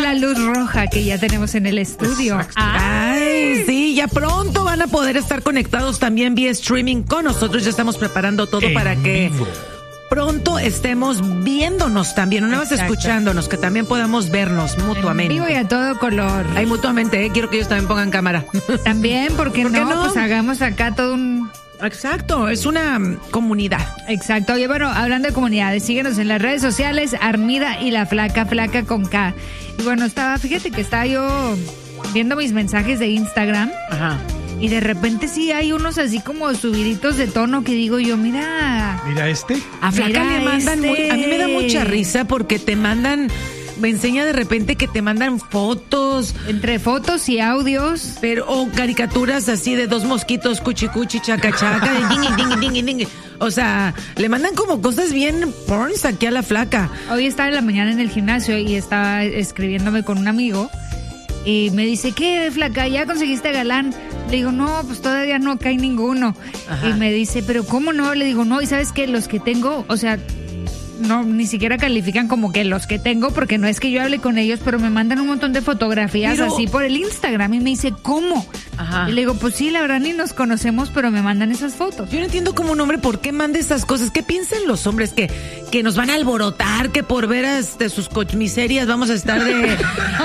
la luz roja que ya tenemos en el estudio. Ay, sí, ya pronto van a poder estar conectados también vía streaming con nosotros. Ya estamos preparando todo para que pronto estemos viéndonos también, no nada más escuchándonos, que también podamos vernos mutuamente. En vivo y a todo color. Ay, mutuamente, quiero que ellos también pongan cámara. También, ¿por qué no? Pues hagamos acá todo un... Exacto, es una comunidad. Exacto. Oye, bueno, hablando de comunidades, síguenos en las redes sociales, Armida y la Flaca con K. Y bueno, fíjate que estaba yo viendo mis mensajes de Instagram. Ajá. Y de repente sí hay unos así como subiditos de tono que digo yo, mira este. A Flaca le mandan a mí me da mucha risa porque te mandan... Me enseña de repente que te mandan fotos. Entre fotos y audios. O caricaturas así de dos mosquitos, cuchi, chaca, de ding. O sea, le mandan como cosas bien porns aquí a la Flaca. Hoy estaba en la mañana en el gimnasio y estaba escribiéndome con un amigo. Y me dice, ¿qué, Flaca? ¿Ya conseguiste galán? Le digo, no, pues todavía no cae ninguno. Ajá. Y me dice, ¿pero cómo no? Le digo, no, y ¿sabes qué? Los que tengo, o sea... No, ni siquiera califican como que los que tengo, porque no es que yo hable con ellos, pero me mandan un montón de fotografías así por el Instagram y me dice, ¿cómo? Ajá. Y le digo, pues sí, la verdad ni nos conocemos, pero me mandan esas fotos. Yo no entiendo como un hombre por qué manda esas cosas. ¿Qué piensan los hombres? Que nos van a alborotar, que por ver sus miserias vamos a estar de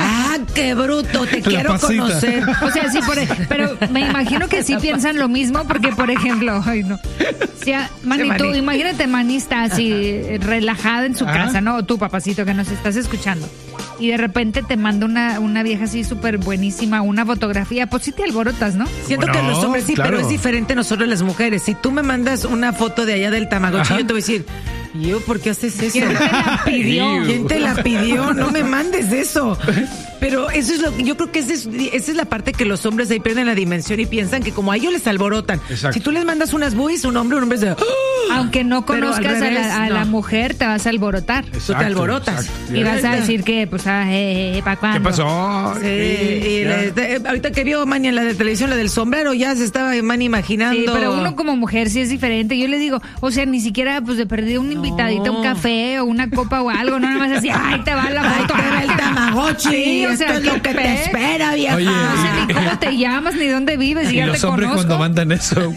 qué bruto, te quiero conocer. O sea, sí, pero me imagino que sí piensan lo mismo, porque por ejemplo, ay no. Sí, Manny, tú imagínate, Manny está así relajada en su casa, ¿no? O tú, papacito, que nos estás escuchando. Y de repente te manda una vieja así súper buenísima, una fotografía, pues sí te alborotas, ¿no? Siento que los hombres sí, claro. Pero es diferente nosotros las mujeres. Si tú me mandas una foto de allá del Tamagotchi, yo te voy a decir, ¿por qué haces eso? ¿Quién te la pidió? ¿Quién te la pidió? No me mandes eso. Pero eso es yo creo que esa es la parte que los hombres ahí pierden la dimensión y piensan que como a ellos les alborotan. Exacto. Si tú les mandas unas buis, un hombre es de... Aunque no conozcas a la mujer, te vas a alborotar. Exacto, tú te alborotas. Exacto. Y vas a decir que, pues, ¿para cuándo? ¿Qué pasó? Sí, ahorita que vio Manny en la de televisión, la del sombrero, ya se estaba Manny imaginando. Sí, pero uno como mujer sí es diferente. Yo le digo, o sea, ni siquiera, pues, de perder un invitadito, un café o una copa o algo, no nada más así, ¡ay, te va la foto! ¡Ay, te va el Tamagotchi! Sí, o sea, esto es lo que te espera, vieja. Oye, no sé ni cómo te llamas, ni dónde vives, y ya los te hombres conozco. cuando mandan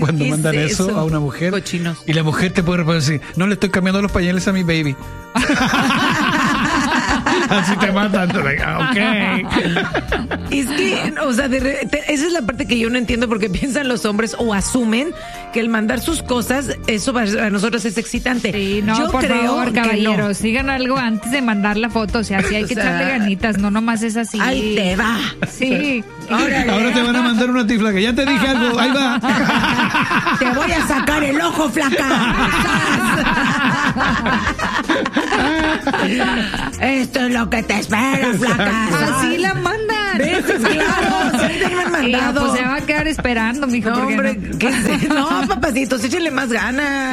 eso a una mujer, cochinos. Y la mujer te puede responder así, no le estoy cambiando los pañales a mi baby. Así te matan. Ok. Es que, o sea, esa es la parte que yo no entiendo porque piensan los hombres o asumen que el mandar sus cosas, eso para nosotros es excitante. Sí, no, yo por favor, caballeros, sigan algo antes de mandar la foto. O sea, sí hay que echarle ganitas, no nomás es así. Ahí te va. Sí. Ahora te van a mandar una tifla que ya te dije algo, ahí va. Te voy a sacar el ojo, Flaca. Esto es lo que te espera, Flaca. Así la mandan. ¿Ves? Claro, sí me han mandado. Pues se va a quedar esperando, mijo. No, hombre, no, papacitos, échenle más ganas.